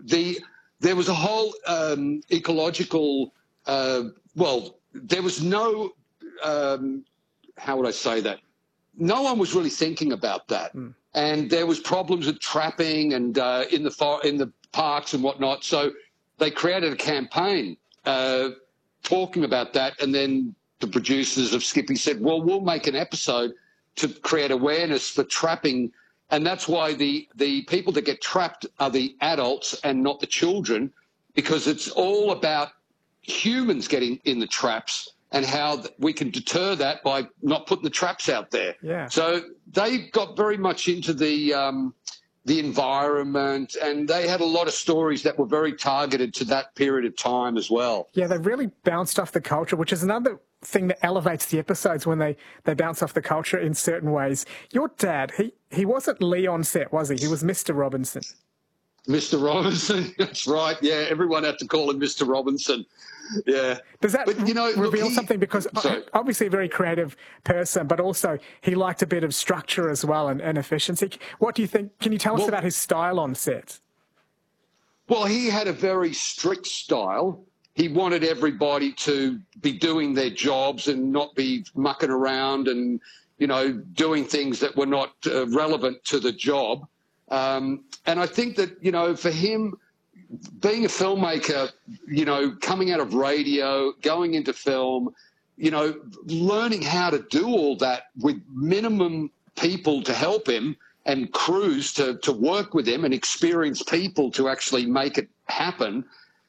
there was a whole ecological. There was no. How would I say that? No one was really thinking about that, and there was problems with trapping and in the parks and whatnot. So they created a campaign talking about that, and then the producers of Skippy said, "Well, we'll make an episode to create awareness for trapping." And that's why the people that get trapped are the adults and not the children, because it's all about humans getting in the traps and how we can deter that by not putting the traps out there. Yeah. So they got very much into the environment, and they had a lot of stories that were very targeted to that period of time as well. Yeah, they really bounced off the culture, which is another thing that elevates the episodes when they bounce off the culture in certain ways. Your dad, he wasn't Lee on set, was he? He was Mr. Robinson. Mr. Robinson, that's right. Yeah, everyone had to call him Mr. Robinson. Yeah. Does that reveal something? Because obviously a very creative person, but also he liked a bit of structure as well and efficiency. What do you think? Can you tell us about his style on set? Well, he had a very strict style. He wanted everybody to be doing their jobs and not be mucking around and, doing things that were not relevant to the job. And I think that, for him, being a filmmaker, coming out of radio, going into film, learning how to do all that with minimum people to help him and crews to work with him and experienced people to actually make it happen.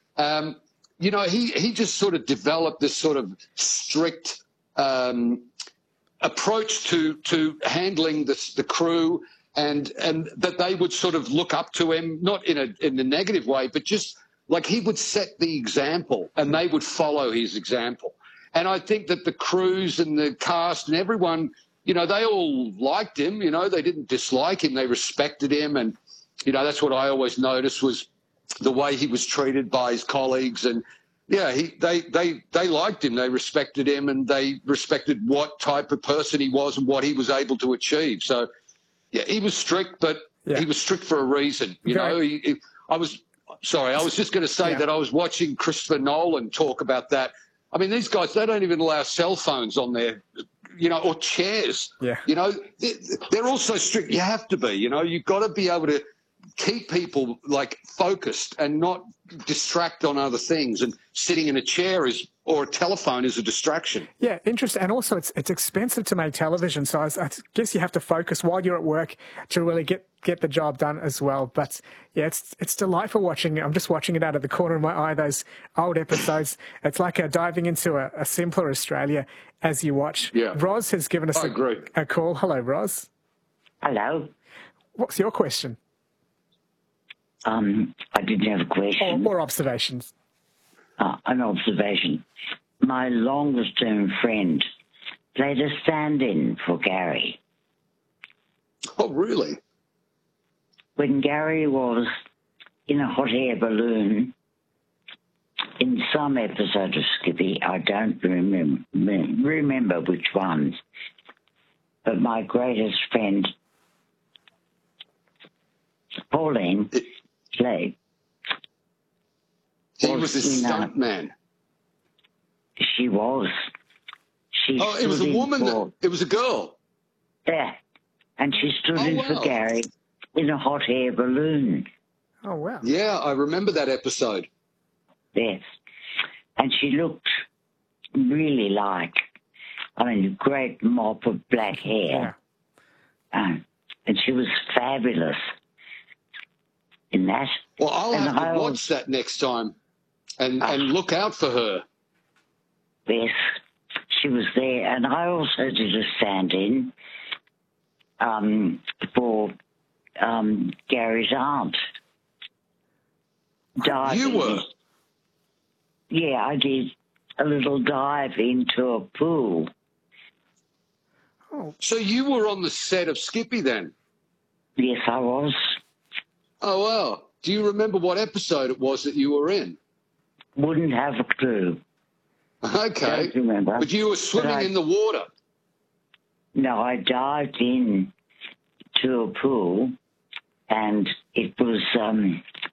He just sort of developed this sort of strict approach to handling the crew, and that they would sort of look up to him, not in a negative way, but just like he would set the example and they would follow his example. And I think that the crews and the cast and everyone, they all liked him. They didn't dislike him. They respected him. And, that's what I always noticed was the way he was treated by his colleagues. And, yeah, they liked him. They respected him, and they respected what type of person he was and what he was able to achieve. So, yeah, he was strict, but he was strict for a reason. I was just going to say that I was watching Christopher Nolan talk about that. I mean, these guys, they don't even allow cell phones on their, or chairs. Yeah. They're all so strict. You have to be, you've got to be able to keep people focused and not distract on other things, and sitting in a chair or a telephone is a distraction. Yeah, interesting. And also it's expensive to make television, so I guess you have to focus while you're at work to really get the job done as well. But yeah, it's delightful watching it. I'm just watching it out of the corner of my eye, those old episodes. It's like diving into a simpler Australia as you watch. Yeah. Roz has given us a call. Hello, Roz. Hello. What's your question? I didn't have a question. Or observations. An observation. My longest-term friend played a stand-in for Gary. Oh, really? When Gary was in a hot air balloon in some episode of Skippy, I don't remember which one, but my greatest friend, Pauline, played. He was a stunt man. She was. It was a woman. It was a girl. Yeah. And she stood in for Gary in a hot air balloon. Oh, wow. Yeah, I remember that episode. Yes. And she looked really a great mop of black hair. Yeah. And she was fabulous in that. Well, I'll have to watch that next time and look out for her. Yes, she was there. And I also did a stand-in for Gary's aunt. You were? Yeah, I did a little dive into a pool. Oh. So you were on the set of Skippy then? Yes, I was. Oh, wow. Do you remember what episode it was that you were in? Wouldn't have a clue. Okay. Don't remember. But you were swimming in the water? No, I dived in to a pool, and it was